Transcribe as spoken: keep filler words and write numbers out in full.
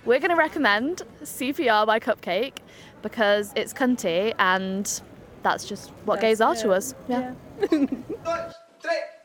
we're going to recommend C P R by Cupcake because it's cunty and that's just what That's gays are it. to us. Yeah. Yeah. Dos, tres.